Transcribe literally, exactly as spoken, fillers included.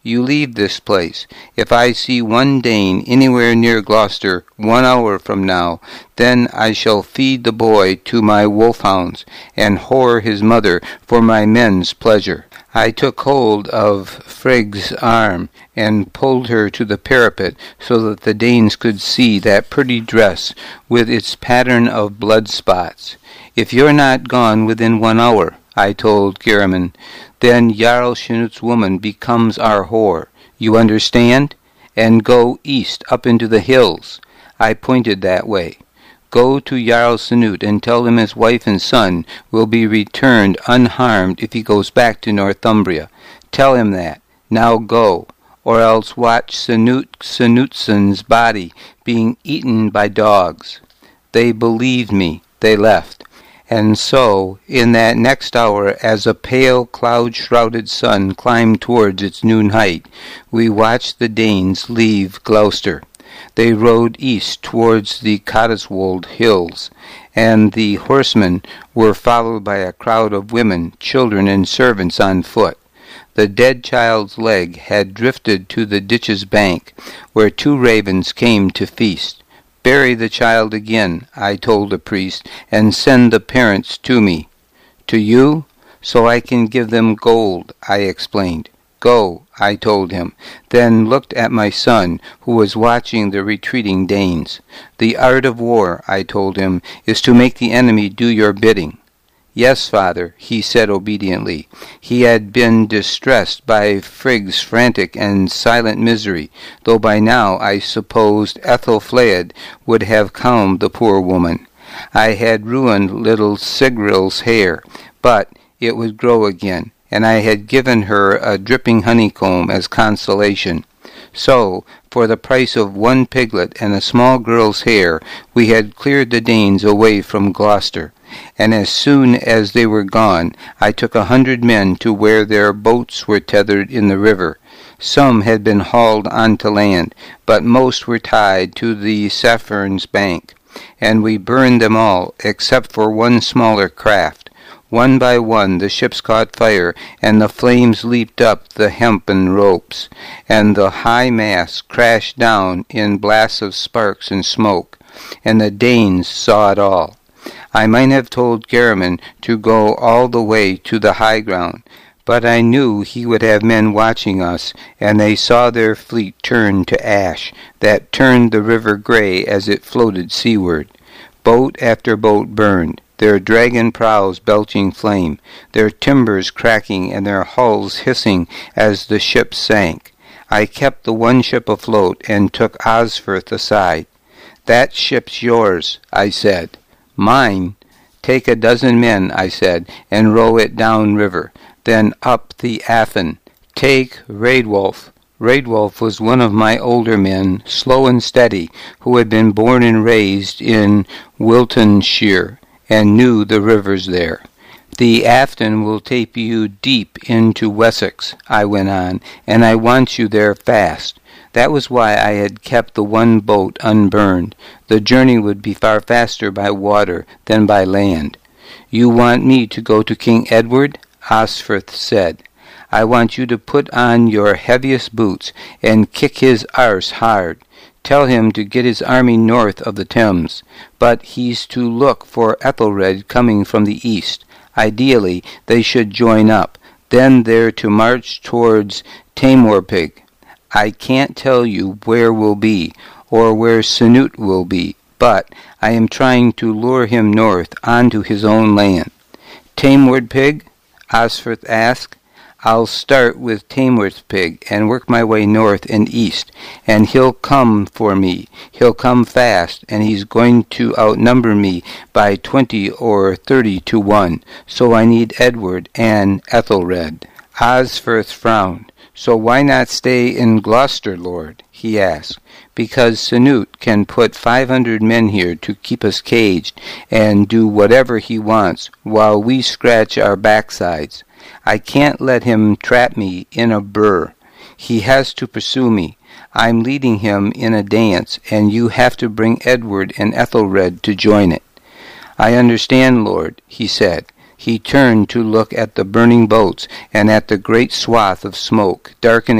You leave this place. If I see one Dane anywhere near Gloucester one hour from now, then I shall feed the boy to my wolfhounds, and whore his mother for my men's pleasure." I took hold of Frigg's arm and pulled her to the parapet so that the Danes could see that pretty dress with its pattern of blood spots. "If you're not gone within one hour," I told Geirman, "then Jarl Cnut's woman becomes our whore. You understand? And go east up into the hills." I pointed that way. "Go to Jarl Cnut and tell him his wife and son will be returned unharmed if he goes back to Northumbria. Tell him that. Now go, or else watch Cnut Cnutsson's body being eaten by dogs." They believed me. They left. And so, in that next hour, as a pale cloud-shrouded sun climbed towards its noon height, we watched the Danes leave Gloucester. They rode east towards the Cotswold Hills, and the horsemen were followed by a crowd of women, children, and servants on foot. The dead child's leg had drifted to the ditch's bank, where two ravens came to feast. "Bury the child again," I told the priest, "and send the parents to me." "To you? So I can give them gold," I explained. "Go," I told him, then looked at my son, who was watching the retreating Danes. "The art of war," I told him, "is to make the enemy do your bidding." "Yes, father," he said obediently. He had been distressed by Frigg's frantic and silent misery, though by now I supposed Ethelflaed would have calmed the poor woman. I had ruined little Sigril's hair, but it would grow again, and I had given her a dripping honeycomb as consolation. So, for the price of one piglet and a small girl's hair, we had cleared the Danes away from Gloucester, and as soon as they were gone, I took a hundred men to where their boats were tethered in the river. Some had been hauled onto land, but most were tied to the Saffern's bank, and we burned them all, except for one smaller craft. One by one the ships caught fire, and the flames leaped up the hempen ropes, and the high masts crashed down in blasts of sparks and smoke, and the Danes saw it all. I might have told Geirman to go all the way to the high ground, but I knew he would have men watching us, and they saw their fleet turn to ash, that turned the river gray as it floated seaward. Boat after boat burned, their dragon prows belching flame, their timbers cracking and their hulls hissing as the ships sank. I kept the one ship afloat and took Osferth aside. "That ship's yours," I said. "Mine? Take a dozen men," I said, "and row it down river, then up the Afton. Take Raedwulf." Raedwulf was one of my older men, slow and steady, who had been born and raised in Wiltonshire, and knew the rivers there. "The Afton will take you deep into Wessex," I went on, "and I want you there fast." That was why I had kept the one boat unburned. The journey would be far faster by water than by land. "You want me to go to King Edward?" Osferth said. "I want you to put on your heaviest boots and kick his arse hard. Tell him to get his army north of the Thames, but he's to look for Ethelred coming from the east. Ideally, they should join up. Then they're to march towards Tamorpig. I can't tell you where we'll be, or where Cnut will be, but I am trying to lure him north onto his own land." "Tamorpig?" Osferth asked. "I'll start with Tamorpig and work my way north and east, and he'll come for me. He'll come fast, and he's going to outnumber me by twenty or thirty to one, so I need Edward and Ethelred." Osferth frowned. "So why not stay in Gloucester, Lord?" he asked. "Because Cnut can put five hundred men here to keep us caged and do whatever he wants while we scratch our backsides. I can't let him trap me in a burr. He has to pursue me. I'm leading him in a dance, and you have to bring Edward and Ethelred to join it." "I understand, Lord," he said. He turned to look at the burning boats and at the great swath of smoke darkening